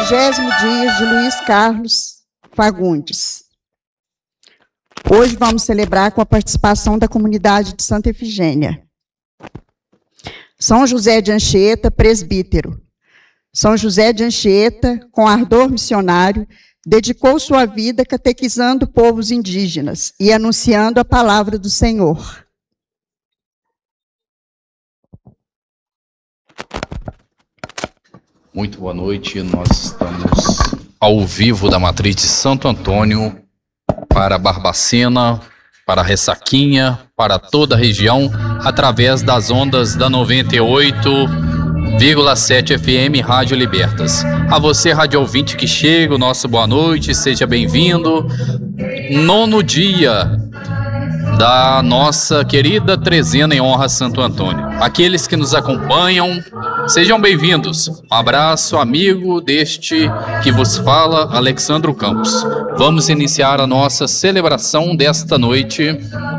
50º dia de Luiz Carlos Fagundes. Hoje vamos celebrar com a participação da comunidade de Santa Efigênia. São José de Anchieta, presbítero. São José de Anchieta, com ardor missionário, dedicou sua vida catequizando povos indígenas e anunciando a palavra do Senhor. Muito boa noite, nós estamos ao vivo da Matriz de Santo Antônio para Barbacena, para Ressaquinha, para toda a região, através das ondas da 98,7 FM Rádio Libertas. A você, rádio ouvinte que chega, o nosso boa noite, seja bem-vindo. 9º dia da nossa querida trezena em honra a Santo Antônio. Aqueles que nos acompanham, sejam bem-vindos. Um abraço, amigo deste que vos fala, Alexandro Campos. Vamos iniciar a nossa celebração desta noite